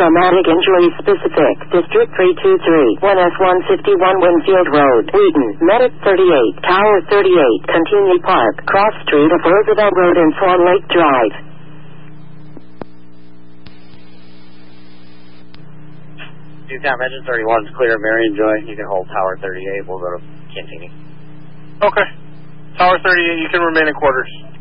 traumatic injury specific. District 323, 1S151 Winfield Road, Wheaton, Medic 38, Tower 38, Continue Park, Cross Street of Roosevelt Road and Swan Lake Drive. Newtown Engine 31 is clear, Marion Joy. You can hold Tower 38. We'll go to Cantigny. Okay. Tower 38, you can remain in quarters.